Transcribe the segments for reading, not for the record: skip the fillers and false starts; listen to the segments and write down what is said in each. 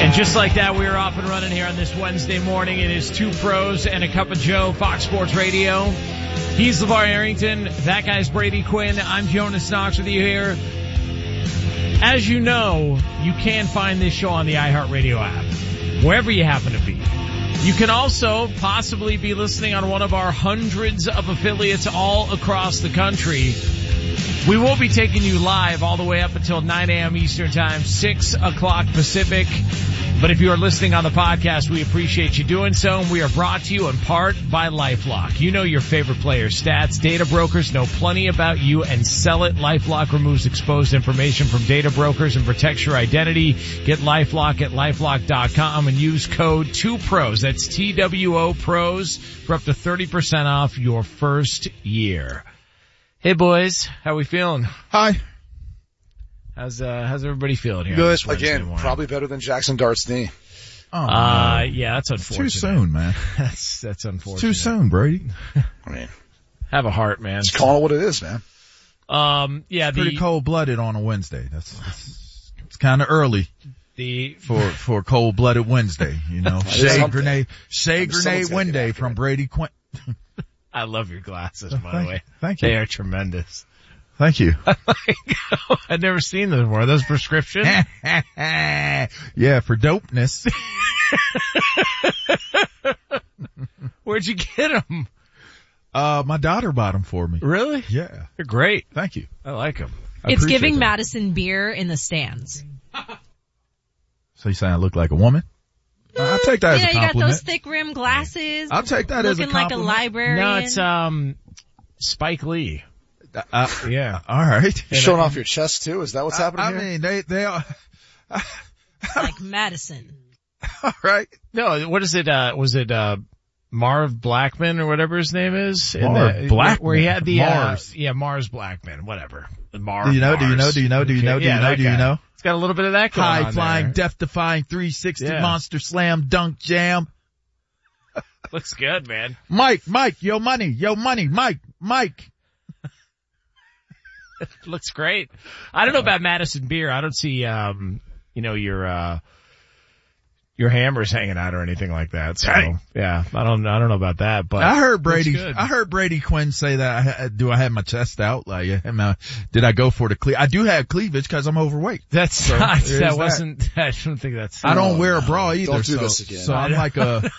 And just like that, we are off and running here on this Wednesday morning. It is Two Pros and a Cup of Joe, Fox Sports Radio. He's LeVar Arrington. That guy's Brady Quinn. I'm Jonas Knox with you here. As you know, you can find this show on the iHeartRadio app, wherever you happen to be. You can also possibly be listening on one of our hundreds of affiliates all across the country. We will be taking you live all the way up until 9 a.m. Eastern Time, 6 o'clock Pacific. But if you are listening on the podcast, we appreciate you doing so. And we are brought to you in part by LifeLock. You know your favorite players' stats. Data brokers know plenty about you and sell it. LifeLock removes exposed information from data brokers and protects your identity. Get LifeLock at LifeLock.com and use code 2PROS. That's TWO PROS for up to 30% off your first year. Hey boys, how we feeling? Hi. How's everybody feeling here? Good. Again, probably better than Jackson Dart's knee. Oh, no. Yeah, that's unfortunate. Too soon, man. That's unfortunate. Too soon, Brady. I mean, have a heart, man. just call it what it is, man. Yeah, pretty cold-blooded on a Wednesday. It's kind of early. For cold-blooded Wednesday, you know. Shade grenade Wednesday from Brady Quinn. I love your glasses, by the way. Thank you. They are tremendous. Thank you. I've never seen them before. Are those prescription? Yeah, for dopeness. Where'd you get them? My daughter bought them for me. Really? Yeah. They're great. Thank you. I like them. It's giving Madison beer in the stands. So you saying I look like a woman? I'll take that as a compliment. You got those thick rim glasses. I'll take that as a compliment. Looking like a librarian. No, it's Spike Lee. Yeah. All right. You're showing off your chest too? Is that what's happening here? I mean, they are. Like Madison. All right. No, what is it? Was it Marv Blackman or whatever his name is? Marv Blackman. Where he had the Mars. Mars Blackman, whatever. Do you know? It's got a little bit of that going on. High flying, death defying 360 monster slam dunk jam. Looks good, man. Mike, yo money, Mike. Looks great. I don't know about Madison beer. I don't see, your hammers hanging out or anything like that. So yeah, I don't know about that, but I heard Brady Quinn say that. Do I have my chest out? Like, did I go for the cleavage? I do have cleavage because I'm overweight. I don't think that's. I don't wear a bra either. Don't do this again. So I'm like a,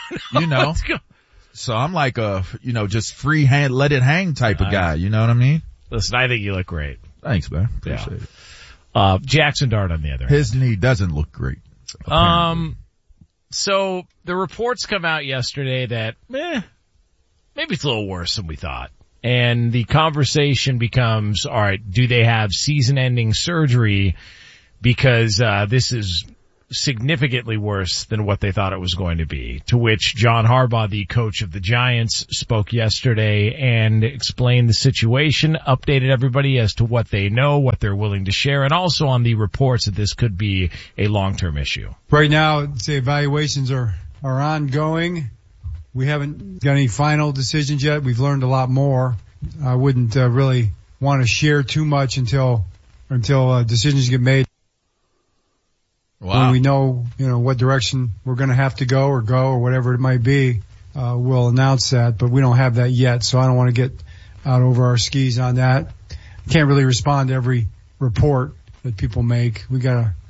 so I'm like a, just free hand, let it hang type of guy. You know what I mean? Listen, I think you look great. Thanks, man. Appreciate it. Jackson Dart on the other hand. His knee doesn't look great. Apparently. So the reports come out yesterday that, maybe it's a little worse than we thought. And the conversation becomes, all right, do they have season-ending surgery? Because, this is significantly worse than what they thought it was going to be. To which John Harbaugh, the coach of the Giants, spoke yesterday and explained the situation, updated everybody as to what they know, what they're willing to share, and also on the reports that this could be a long-term issue. Right now, the evaluations are ongoing. We haven't got any final decisions yet. We've learned a lot more. I wouldn't really want to share too much until decisions get made. Wow. When we know, what direction we're going to have to go or whatever it might be, we'll announce that, but we don't have that yet. So I don't want to get out over our skis on that. Can't really respond to every report that people make. We got to